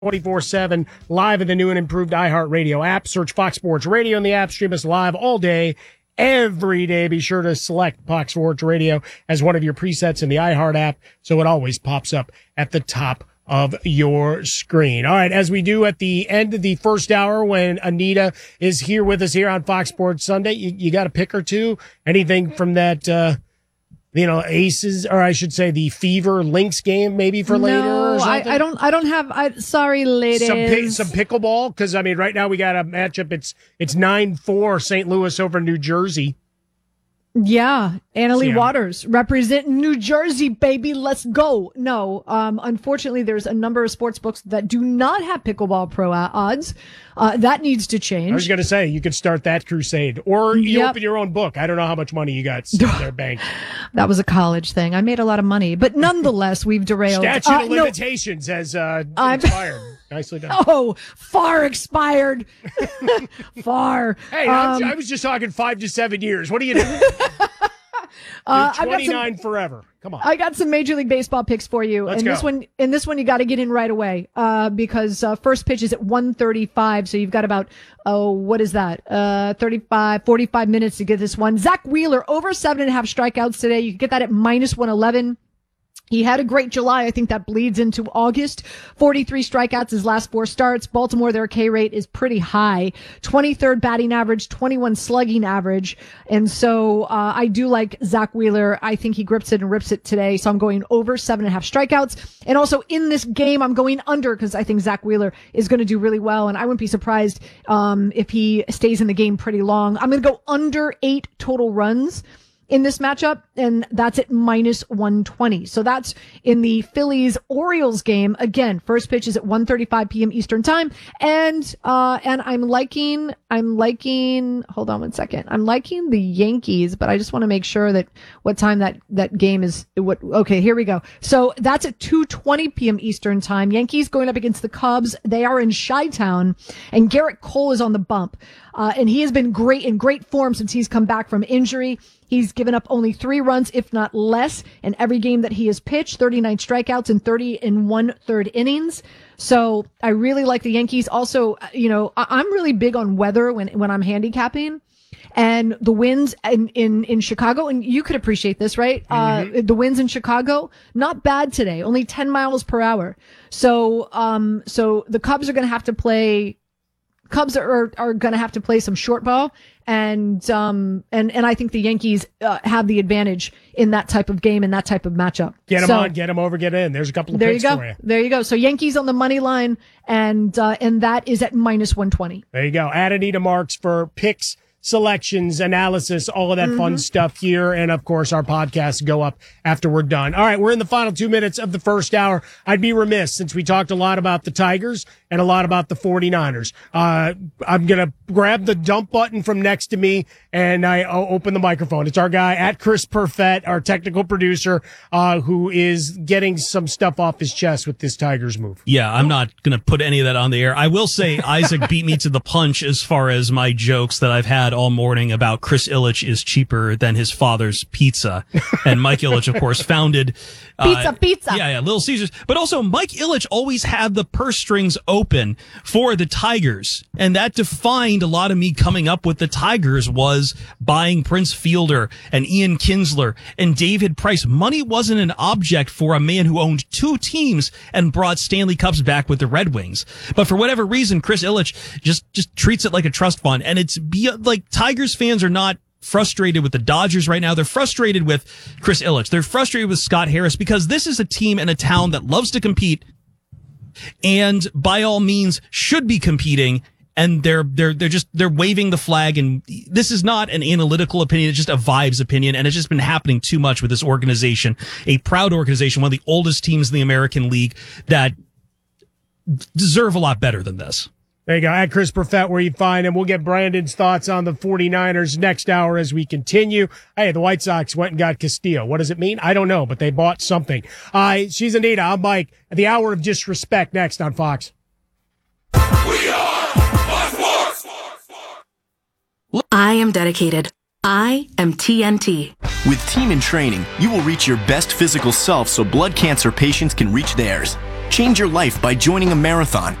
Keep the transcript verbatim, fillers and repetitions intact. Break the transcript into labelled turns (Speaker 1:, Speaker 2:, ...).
Speaker 1: twenty-four seven, live in the new and improved iHeartRadio app. Search Fox Sports Radio in the app. Stream us live all day, every day. Be sure to select Fox Sports Radio as one of your presets in the iHeart app so it always pops up at the top of your screen. All right, as we do at the end of the first hour when Anita is here with us here on Fox Sports Sunday, you, you got a pick or two? Anything from that, uh, you know, Aces, or I should say the Fever Lynx game maybe for later
Speaker 2: no,
Speaker 1: or something?
Speaker 2: I, I don't, I don't have, I, sorry, ladies.
Speaker 1: Some, pi- some pickleball? Because, I mean, right now we got a matchup. It's it's nine four Saint Louis over New Jersey.
Speaker 2: Yeah, Annalie
Speaker 1: Yeah.
Speaker 2: Waters representing New Jersey, baby. Let's go. No, um, unfortunately, there's a number of sports books that do not have pickleball pro odds. Uh, that needs to change.
Speaker 1: I was going to say, you could start that crusade. Or you
Speaker 2: Yep.
Speaker 1: open your own book. I don't know how much money you got sitting there banked.
Speaker 2: That was a college thing. I made a lot of money, but nonetheless, we've derailed.
Speaker 1: Statute
Speaker 2: Uh,
Speaker 1: of
Speaker 2: no.
Speaker 1: limitations has uh,
Speaker 2: I'm-
Speaker 1: expired. Nicely done.
Speaker 2: Oh, far expired. Far.
Speaker 1: Hey, I'm-
Speaker 2: Um,
Speaker 1: I was just talking five to seven years. What are you doing?
Speaker 2: uh,
Speaker 1: You're
Speaker 2: I've got some-
Speaker 1: twenty-nine forever. Come on.
Speaker 2: I got some Major League Baseball picks for you.
Speaker 1: Let's
Speaker 2: and this
Speaker 1: go.
Speaker 2: one, and this one you got to get in right away, uh, because, uh, first pitch is at one thirty-five. So you've got about, oh, what is that? Uh, thirty-five, forty-five minutes to get this one. Zach Wheeler over seven and a half strikeouts today. You can get that at minus one eleven. He had a great July. I think that bleeds into August. forty-three strikeouts his last four starts. Baltimore, their K rate is pretty high. twenty-third batting average, twenty-one slugging average. And so, uh, I do like Zach Wheeler. I think he grips it and rips it today. So I'm going over seven and a half strikeouts. And also in this game, I'm going under because I think Zach Wheeler is going to do really well. And I wouldn't be surprised, um, if he stays in the game pretty long. I'm going to go under eight total runs in this matchup, and that's at minus one twenty. So that's in the Phillies-Orioles game. Again, first pitch is at one thirty-five p.m. Eastern time. And, uh, and I'm liking, I'm liking, hold on one second. I'm liking the Yankees, but I just want to make sure that what time that, that game is, what, okay, here we go. So that's at two twenty p.m. Eastern time. Yankees going up against the Cubs. They are in Chi-Town, and Garrett Cole is on the bump. Uh, and he has been great, in great form since he's come back from injury. He's given up only three runs, if not less, in every game that he has pitched, thirty-nine strikeouts in thirty and one third innings. So I really like the Yankees. Also, you know, I- I'm really big on weather when, when I'm handicapping. And the winds in, in, in Chicago, and you could appreciate this, right? Mm-hmm. Uh, the winds in Chicago, not bad today, only ten miles per hour. So, um, so the Cubs are going to have to play Cubs are are going to have to play some short ball, and um and and I think the Yankees uh, have the advantage in that type of game, in that type of matchup.
Speaker 1: Get them
Speaker 2: so,
Speaker 1: on, get them over, get in. There's a couple of
Speaker 2: there
Speaker 1: picks
Speaker 2: you go.
Speaker 1: for you.
Speaker 2: There you go. So Yankees on the money line, and uh, and that is at minus one twenty.
Speaker 1: There you go. Add Anita Marks for picks, selections, analysis, all of that mm-hmm. fun stuff here. And of course, our podcasts go up after we're done. All right, we're in the final two minutes of the first hour. I'd be remiss, since we talked a lot about the Tigers and a lot about the forty-niners. Uh, I'm going to grab the dump button from next to me, and I I'll open the microphone. It's our guy at Chris Perfett, our technical producer, uh, who is getting some stuff off his chest with this Tigers move.
Speaker 3: Yeah, I'm not going to put any of that on the air. I will say Isaac beat me to the punch as far as my jokes that I've had all morning about Chris Ilitch is cheaper than his father's pizza. And Mike Ilitch, of course, founded uh,
Speaker 2: Pizza, pizza.
Speaker 3: Yeah, yeah, Little Caesars. But also, Mike Ilitch always had the purse strings open for the Tigers. And that defined a lot of me coming up with the Tigers was buying Prince Fielder and Ian Kinsler and David Price. Money wasn't an object for a man who owned two teams and brought Stanley Cups back with the Red Wings. But for whatever reason, Chris Ilitch just, just treats it like a trust fund. And it's be, like Tigers fans are not frustrated with the Dodgers right now. They're frustrated with Chris Ilitch. They're frustrated with Scott Harris because this is a team in a town that loves to compete and by all means should be competing. And they're, they're, they're just, they're waving the flag. And this is not an analytical opinion. It's just a vibes opinion. And it's just been happening too much with this organization, a proud organization, one of the oldest teams in the American League that deserve a lot better than this.
Speaker 1: There you go. At Chris Perfett, where you find him. We'll get Brandon's thoughts on the forty-niners next hour as we continue. Hey, the White Sox went and got Castillo. What does it mean? I don't know, but they bought something. Uh, she's Anita. I'm Mike. The Hour of Disrespect next on Fox.
Speaker 4: We are Fox Sports.
Speaker 5: I am dedicated. I am T N T.
Speaker 6: With Team in Training, you will reach your best physical self so blood cancer patients can reach theirs. Change your life by joining a marathon